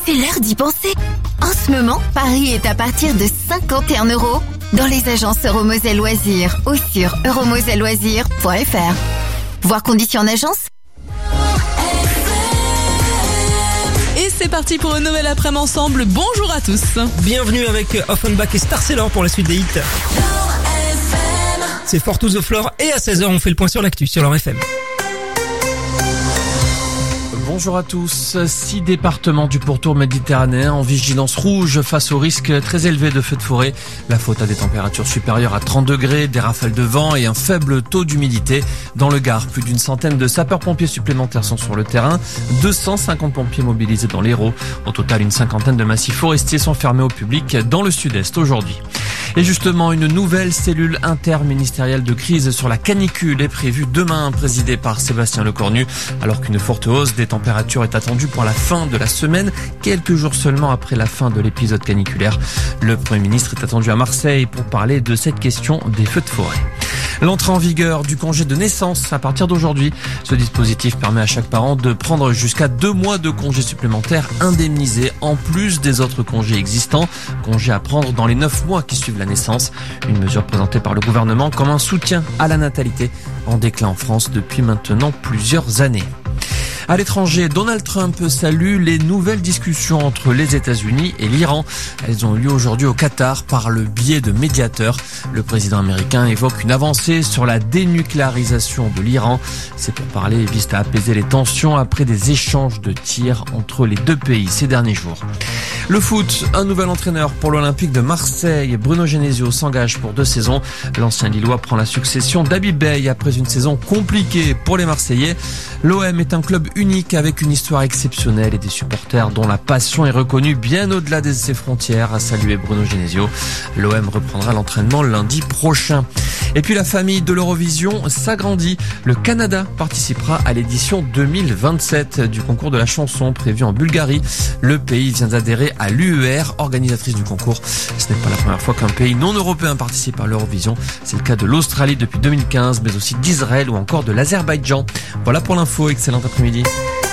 c'est l'heure d'y penser. En ce moment, Paris est à partir de 51 € dans les agences Euromoselle Loisirs ou sur euromoselleloisirs.fr. Voir conditions en agence. Et c'est parti pour une nouvelle après-midi ensemble. Bonjour à tous. Bienvenue avec Offenbach et Star Sailor pour la suite des hits. C'est For to the Floor et à 16h on fait le point sur l'actu sur leur FM. Bonjour à tous. 6 départements du pourtour méditerranéen en vigilance rouge face au risque très élevé de feux de forêt. La faute à des températures supérieures à 30 degrés, des rafales de vent et un faible taux d'humidité. Dans le Gard, plus d'une centaine de sapeurs-pompiers supplémentaires sont sur le terrain. 250 pompiers mobilisés dans l'Hérault. Au total, une cinquantaine de massifs forestiers sont fermés au public dans le sud-est aujourd'hui. Et justement, une nouvelle cellule interministérielle de crise sur la canicule est prévue demain, présidée par Sébastien Lecornu, alors qu'une forte hausse des températures est attendue pour la fin de la semaine, quelques jours seulement après la fin de l'épisode caniculaire. Le Premier ministre est attendu à Marseille pour parler de cette question des feux de forêt. L'entrée en vigueur du congé de naissance à partir d'aujourd'hui. Ce dispositif permet à chaque parent de prendre jusqu'à 2 mois de congés supplémentaires indemnisés en plus des autres congés existants. Congés à prendre dans les 9 mois qui suivent la naissance. Une mesure présentée par le gouvernement comme un soutien à la natalité en déclin en France depuis maintenant plusieurs années. À l'étranger, Donald Trump salue les nouvelles discussions entre les États-Unis et l'Iran. Elles ont eu lieu aujourd'hui au Qatar par le biais de médiateurs. Le président américain évoque une avancée sur la dénucléarisation de l'Iran. C'est pour parler et vise à apaiser les tensions après des échanges de tirs entre les deux pays ces derniers jours. Le foot, un nouvel entraîneur pour l'Olympique de Marseille. Bruno Genesio s'engage pour 2 saisons. L'ancien Lillois prend la succession d'Habib Beye après une saison compliquée pour les Marseillais. L'OM est un club unique avec une histoire exceptionnelle et des supporters dont la passion est reconnue bien au-delà de ses frontières, a salué Bruno Genesio. L'OM reprendra l'entraînement lundi prochain. Et puis la famille de l'Eurovision s'agrandit. Le Canada participera à l'édition 2027 du concours de la chanson prévu en Bulgarie. Le pays vient d'adhérer à l'UER, organisatrice du concours. Ce n'est pas la première fois qu'un pays non européen participe à l'Eurovision. C'est le cas de l'Australie depuis 2015, mais aussi d'Israël ou encore de l'Azerbaïdjan. Voilà pour l'info, excellent après-midi.